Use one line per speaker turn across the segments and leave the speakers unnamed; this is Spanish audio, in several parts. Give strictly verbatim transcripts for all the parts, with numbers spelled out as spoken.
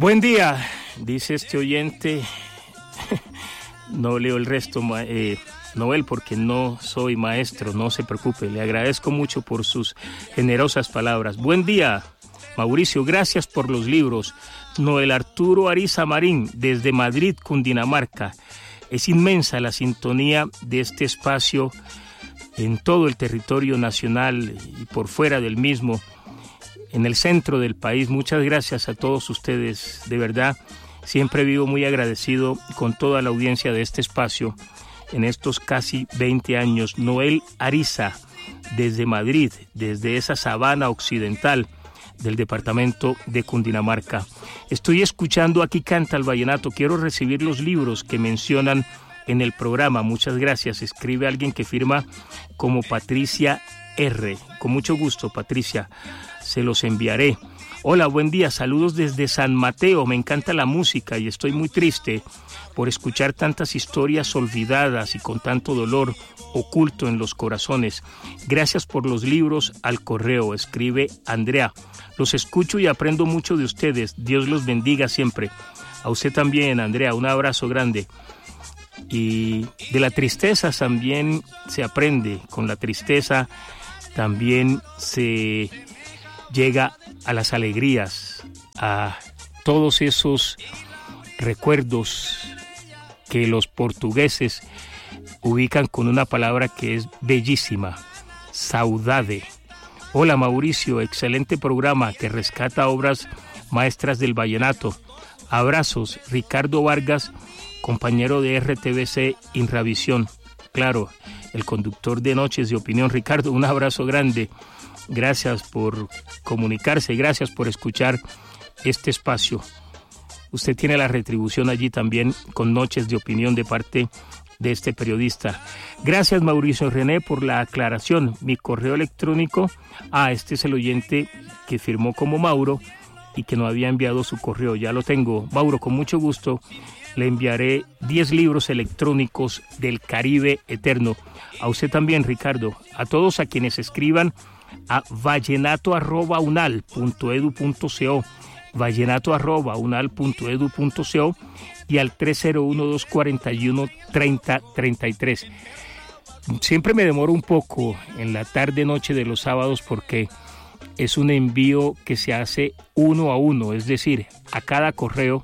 Buen día, dice este oyente. No leo el resto, eh, Noel, porque no soy maestro, no se preocupe. Le agradezco mucho por sus generosas palabras. Buen día, Mauricio, gracias por los libros. Noel Arturo Ariza Marín, desde Madrid, Cundinamarca. Es inmensa la sintonía de este espacio en todo el territorio nacional y por fuera del mismo, en el centro del país. Muchas gracias a todos ustedes, de verdad. Siempre vivo muy agradecido con toda la audiencia de este espacio en estos casi veinte años. Noel Ariza, desde Madrid, desde esa sabana occidental del departamento de Cundinamarca. Estoy escuchando Aquí Canta el Vallenato. Quiero recibir los libros que mencionan en el programa. Muchas gracias. Escribe alguien que firma como Patricia R. Con mucho gusto, Patricia. Se los enviaré. Hola, buen día, saludos desde San Mateo. Me encanta la música y estoy muy triste por escuchar tantas historias olvidadas y con tanto dolor oculto en los corazones. Gracias por los libros al correo, escribe Andrea. Los escucho y aprendo mucho de ustedes. Dios los bendiga siempre. A usted también, Andrea, un abrazo grande. Y de la tristeza también se aprende. Con la tristeza también se llega a las alegrías, a todos esos recuerdos que los portugueses ubican con una palabra que es bellísima, saudade. Hola Mauricio, excelente programa que rescata obras maestras del vallenato. Abrazos, Ricardo Vargas, compañero de R T V C Inravisión. Claro, el conductor de Noches de Opinión. Ricardo, un abrazo grande. Gracias por comunicarse, gracias por escuchar este espacio. Usted tiene la retribución allí también con Noches de Opinión de parte de este periodista. Gracias, Mauricio René, por la aclaración. Mi correo electrónico, ah, este es el oyente que firmó como Mauro y que no había enviado su correo. Ya lo tengo. Mauro, con mucho gusto le enviaré diez libros electrónicos del Caribe Eterno. A usted también, Ricardo. A todos a quienes escriban a vallenato arroba unal punto edu punto co, vallenato arroba unal punto edu punto co y al tres cero uno, dos cuatro uno, tres cero tres tres. Siempre me demoro un poco en la tarde noche de los sábados porque es un envío que se hace uno a uno, es decir, a cada correo,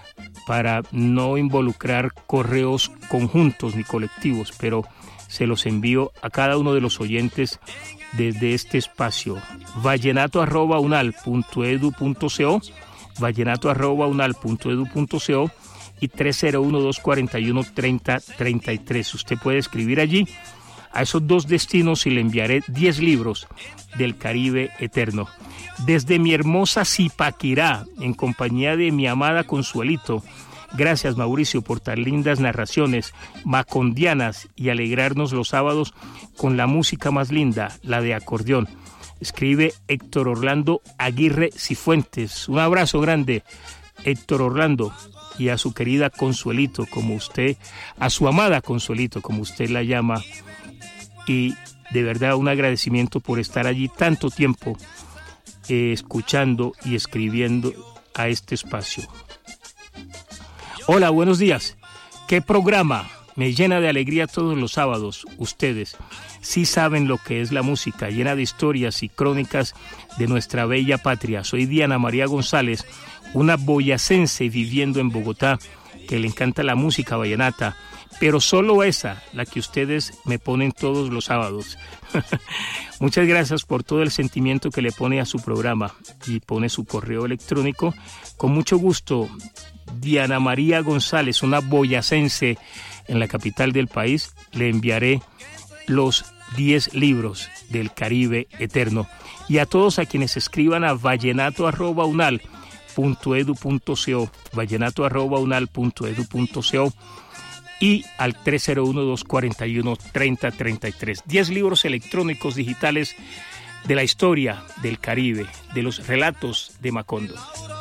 para no involucrar correos conjuntos ni colectivos, pero se los envío a cada uno de los oyentes desde este espacio. vallenato arroba unal punto edu punto co, vallenato arroba unal punto edu punto co y tres cero uno, dos cuatro uno, tres cero tres tres. Usted puede escribir allí a esos dos destinos y le enviaré diez libros del Caribe Eterno. Desde mi hermosa Zipaquirá, en compañía de mi amada Consuelito. Gracias, Mauricio, por tan lindas narraciones macondianas y alegrarnos los sábados con la música más linda, la de acordeón. Escribe Héctor Orlando Aguirre Cifuentes. Un abrazo grande, Héctor Orlando, y a su querida Consuelito, como usted, a su amada Consuelito, como usted la llama. Y de verdad un agradecimiento por estar allí tanto tiempo eh, escuchando y escribiendo a este espacio. Hola, buenos días. ¿Qué programa? Me llena de alegría todos los sábados. Ustedes sí saben lo que es la música, llena de historias y crónicas de nuestra bella patria. Soy Diana María González, una boyacense viviendo en Bogotá, que le encanta la música vallenata, pero solo esa, la que ustedes me ponen todos los sábados. Muchas gracias por todo el sentimiento que le pone a su programa y pone su correo electrónico. Con mucho gusto, Diana María González, una boyacense en la capital del país, le enviaré los diez libros del Caribe Eterno. Y a todos a quienes escriban a vallenato arroba unal punto edu punto co, vallenato arroba unal punto edu punto co y al tres cero uno, dos cuatro uno, tres cero tres tres. diez libros electrónicos digitales de la historia del Caribe, de los relatos de Macondo.